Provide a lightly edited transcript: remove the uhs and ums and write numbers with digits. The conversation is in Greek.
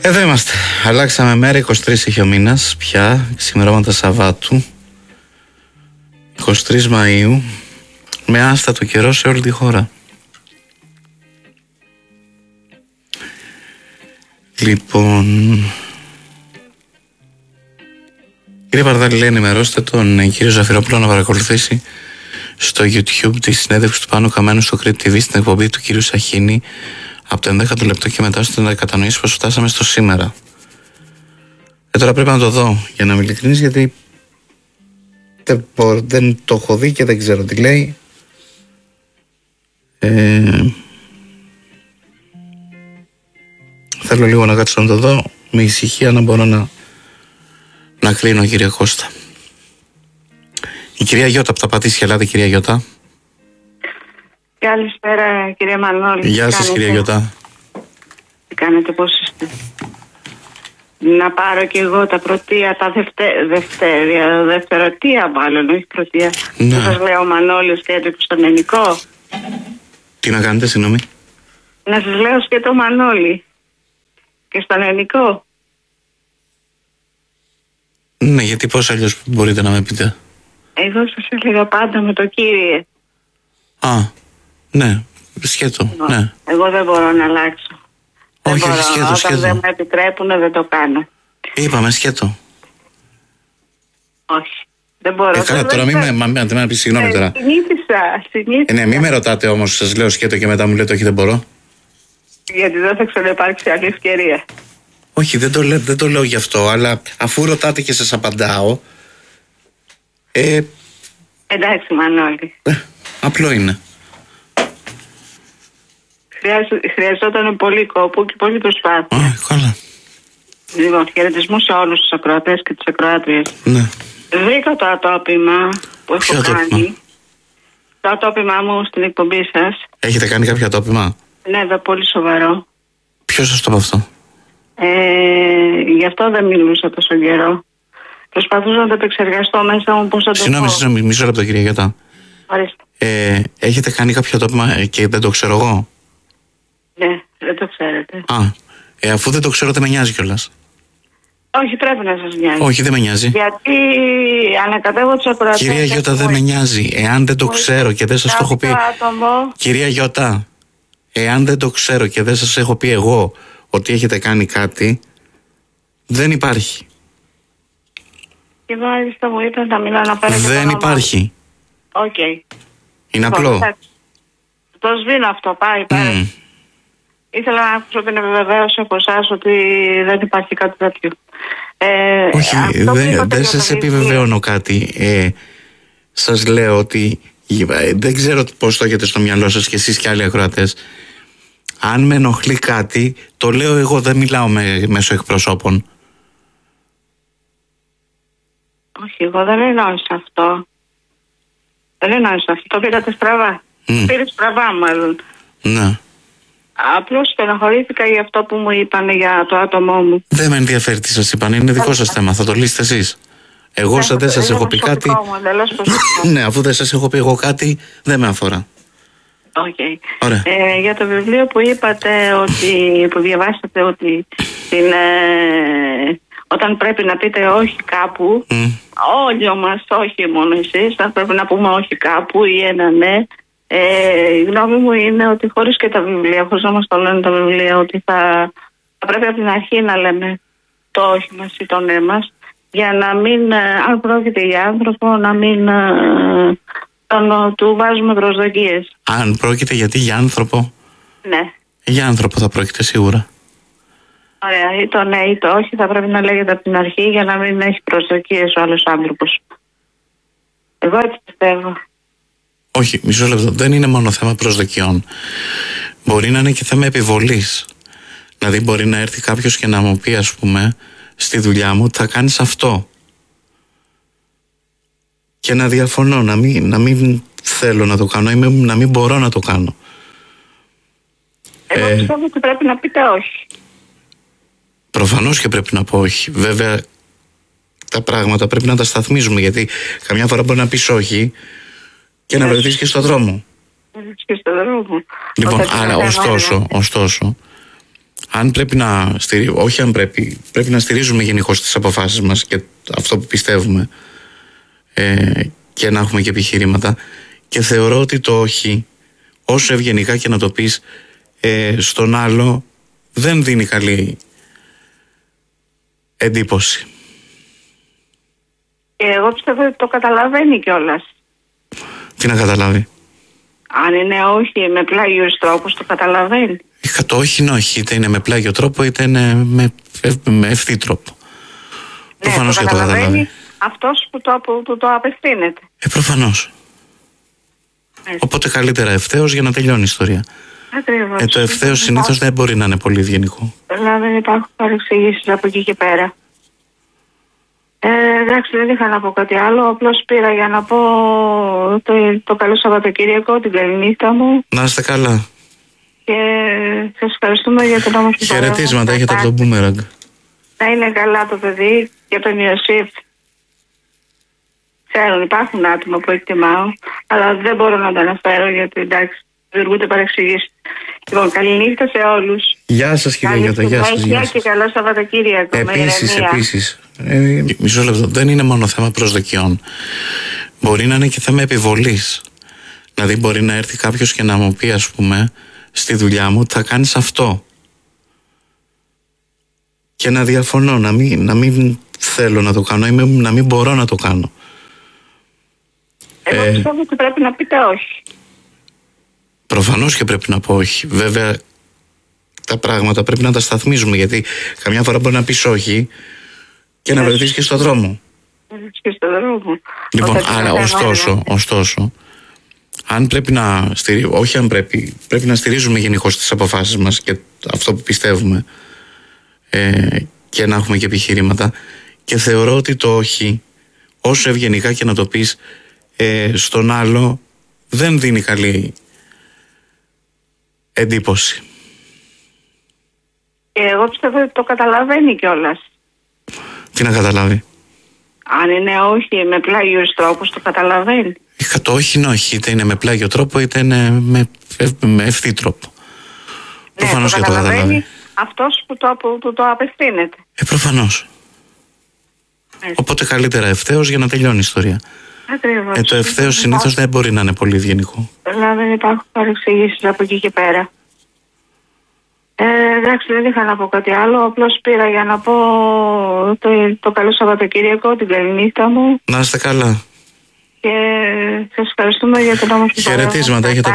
Εδώ είμαστε. Αλλάξαμε μέρα, 23 έχει ο μήνας πια, ξημερώματα Σαββάτου, 23 Μαΐου, με άστατο καιρό σε όλη τη χώρα. Λοιπόν, κύριε Παρδάλη, λέει, ενημερώστε τον κύριο Ζαφυρόπουλο να παρακολουθήσει στο YouTube τη συνέντευξη του Πάνου Καμένου στο Crip TV στην εκπομπή του κύριου Σαχίνη από το 11ο λεπτό και μετά, ώστε να κατανοήσει πως φτάσαμε στο σήμερα. Τώρα πρέπει να το δω, για να είμαι ειλικρινής, γιατί δεν το έχω δει και δεν ξέρω τι λέει. Θέλω λίγο να κάτσω να το δω με ησυχία, να μπορώ να κρίνω, κύριε Κώστα. Η κυρία Γιώτα από τα Πατήσια, ελάτε, κυρία Γιώτα. Καλησπέρα, κυρία Μανώλη. Γεια σας, κυρία Γιώτα. Τι κάνετε, πώς είστε? Να πάρω και εγώ τα πρωτεία, τα δευτεροτεία μάλλον, όχι πρωτεία. Ναι. Σας λέω ο Μανώλης και στον ελληνικό. Τι να κάνετε, συγγνώμη? Να σας λέω και το Μανώλη και στον ελληνικό. Ναι, γιατί πώς αλλιώς μπορείτε να με πείτε? Εγώ σας έλεγα πάντα με το κύριε. Α, ναι, σκέτο, ναι. Εγώ δεν μπορώ να αλλάξω. Όχι, όχι, σκέτο, όταν σκέτο. δεν με επιτρέπουν δεν το κάνω. Είπαμε σκέτο. Όχι, δεν μπορώ. Καλά, τώρα μην με πεις συγγνώμη τώρα. Συνήθισα. Ναι, μην με ρωτάτε όμως, σας λέω σκέτο και μετά μου λέτε όχι, δεν μπορώ. Γιατί δεν θα ξαναυπάρξει άλλη ευκαιρία. Όχι, δεν το λέω γι' αυτό, αλλά αφού ρωτάτε και σας απαντάω. Εντάξει, Μανώλη. Απλό είναι. Χρειαζόταν πολύ κόπο και πολύ προσπάθεια. Καλά. Λοιπόν, χαιρετισμού σε όλους τους ακροατές και τις ακροάτριες. Ναι. Βρήκα το ατόπιμα που Ποιο έχω ατόπιμα? κάνει. Το ατόπιμά μου στην εκπομπή σας. Έχετε κάνει κάποιο ατόπιμα? Ναι, δε πολύ σοβαρό. Ποιος σας το είπε αυτό? Γι' αυτό δεν μιλούσα τόσο καιρό. Προσπαθούσα να το επεξεργαστώ μέσα μου, πώς θα το πω. Συγγνώμη, μισό λεπτό, κυρία Γιώτα. Έχετε κάνει κάποιο ατόπιμα και δεν το ξέρω εγώ? Ναι, δεν το ξέρετε. Αφού δεν το ξέρω, δεν με νοιάζει κιόλας. Όχι, πρέπει να σας νοιάζει. Όχι, δεν με νοιάζει. Γιατί ανακατεύω τους ακροατές. Κυρία Γιώτα, δεν με νοιάζει. Εάν δεν το ξέρω και δεν σας το έχω πει. Κυρία Γιώτα, εάν δεν το ξέρω και δεν σας έχω πει εγώ ότι έχετε κάνει κάτι, δεν υπάρχει. Και μάλιστα μου είπε να μην αναφέρετε. Δεν υπάρχει. Οκ. Είναι απλό. Το σβήνω αυτό, πάει. Ήθελα να ακούσω την επιβεβαίωση από εσάς ότι δεν υπάρχει κάτι τέτοιο. Όχι, δεν σας επιβεβαιώνω κάτι. Σας λέω ότι δεν ξέρω πώς το έχετε στο μυαλό σας και εσείς και άλλοι ακροατές. Αν με ενοχλεί κάτι, το λέω εγώ, δεν μιλάω μέσω εκπροσώπων. Όχι, εγώ δεν εννοούσα αυτό. Δεν εννοούσα αυτό. Το πήρατε στραβά. Πήρε στραβά, μάλλον. Ναι. Απλώς στεναχωρήθηκα για αυτό που μου είπαν για το άτομό μου. Δεν με ενδιαφέρει τι σας είπαν, είναι δικό σας θέμα. Θα το λύσετε εσείς. Εγώ σαν δεν σας έχω πει κάτι. Ναι, αφού δεν σας έχω πει εγώ κάτι, δεν με αφορά. Okay. Για το βιβλίο που είπατε, που διαβάσατε ότι όταν πρέπει να πείτε όχι κάπου, όλοι μας, όχι μόνο εσείς, θα πρέπει να πούμε όχι κάπου ή ένα ναι. Η γνώμη μου είναι ότι χωρίς και τα βιβλία, χωρίς να μας το λένε τα βιβλία, ότι θα πρέπει από την αρχή να λέμε το όχι μας ή το ναι μας, για να μην, αν πρόκειται για άνθρωπο, να μην του βάζουμε προσδοκίες. Αν πρόκειται για άνθρωπο? Ναι. Για άνθρωπο θα πρόκειται σίγουρα. Ωραία, ή το ναι ή το όχι θα πρέπει να λέγεται από την αρχή για να μην έχει προσδοκίες ο άλλος άνθρωπος. Εγώ έτσι πιστεύω. Όχι, μισό λεπτό. Δεν είναι μόνο θέμα προσδοκιών. Μπορεί να είναι και θέμα επιβολής. Δηλαδή μπορεί να έρθει κάποιος και να μου πει, ας πούμε, στη δουλειά μου, θα κάνεις αυτό. Και να διαφωνώ, να μην θέλω να το κάνω ή να μην μπορώ να το κάνω. Εγώ πιστεύω ότι πρέπει να πείτε όχι. Προφανώς και πρέπει να πω όχι. Βέβαια, τα πράγματα πρέπει να τα σταθμίζουμε, γιατί καμιά φορά μπορεί να πεις όχι και να βρεθείς και στο δρόμο. Και στο δρόμο. Λοιπόν, άρα, ωστόσο, Αν πρέπει να όχι αν πρέπει να στηρίζουμε γενικώς τις αποφάσεις μας και αυτό που πιστεύουμε, και να έχουμε και επιχειρήματα, και θεωρώ ότι το όχι, όσο ευγενικά και να το πεις, στον άλλο δεν δίνει καλή εντύπωση. Και εγώ πιστεύω ότι το καταλαβαίνει κιόλας. Τι να καταλάβει? Αν είναι όχι με πλάγιους τρόπους, το καταλαβαίνει. Το όχι είναι όχι, είτε είναι με πλάγιο τρόπο είτε είναι με ευθύ τρόπο. Ναι, Προφανώς και το καταλαβαίνει αυτός που το απευθύνεται. Προφανώς. Οπότε καλύτερα ευθέως για να τελειώνει η ιστορία. Ακριβώς. Το ευθέως συνήθως δεν μπορεί να είναι πολύ ευγενικό. Δηλαδή δεν υπάρχουν παρεξηγήσεις από εκεί και πέρα. Εντάξει, δεν είχα να πω κάτι άλλο. Απλώς πήρα για να πω το καλό Σαββατοκύριακο, την καλή νύχτα μου. Να είστε καλά. Και σας ευχαριστούμε για τον όμως. Χαιρετίσματα έχετε από τον Μπούμεραγκ. Να είναι καλά το παιδί και τον Ιωσήφ. Ξέρουν, υπάρχουν άτομα που εκτιμάω, αλλά δεν μπορώ να τα αναφέρω γιατί εντάξει, δημιουργούνται παρεξηγήσεις. Λοιπόν, καληνύχτα σε όλους. Γεια σας κυρία Γιώτα, γεια σας. Γεια και καλό Σαββατοκύριακο. Επίσης. Μισό λεπτό, δεν είναι μόνο θέμα προσδοκιών. Μπορεί να είναι και θέμα επιβολής. Δηλαδή μπορεί να έρθει κάποιος και να μου πει, ας πούμε, στη δουλειά μου θα κάνεις αυτό. Και να διαφωνώ, να μην θέλω να το κάνω ή να μην μπορώ να το κάνω. Εγώ πιστεύω ότι πρέπει να πείτε όχι. Προφανώς και πρέπει να πω όχι. Βέβαια τα πράγματα πρέπει να τα σταθμίζουμε, γιατί καμιά φορά μπορεί να πεις όχι και να βρεθείς και στον δρόμο. Και στον δρόμο. Λοιπόν, ωστόσο, αν πρέπει όχι αν πρέπει να στηρίζουμε γενικώς τις αποφάσεις μας και αυτό που πιστεύουμε, και να έχουμε και επιχειρήματα, και θεωρώ ότι το όχι, όσο ευγενικά και να το πεις, στον άλλο δεν δίνει καλή εντύπωση. Και εγώ πιστεύω ότι το καταλαβαίνει κιόλας. Τι να καταλάβει? Αν είναι όχι με πλάγιους τρόπους, το καταλαβαίνει. Το όχι είναι όχι, είτε είναι με πλάγιο τρόπο είτε είναι με ευθύ τρόπο. Προφανώς και το καταλαβαίνει αυτός που το απευθύνεται. Προφανώς. Οπότε καλύτερα ευθέως για να τελειώνει η ιστορία. Ακριβώς. Το ευθέως συνήθως δεν μπορεί να είναι πολύ ευγενικό. Δηλαδή δεν υπάρχουν παρεξηγήσεις από εκεί και πέρα. Εντάξει, δεν είχα να πω κάτι άλλο. Απλώς πήρα για να πω το καλό Σαββατοκύριακο, την καλή νύχτα μου. Να είστε καλά. Και σας ευχαριστούμε για τον όμως. Χαιρετίσματα έχετε.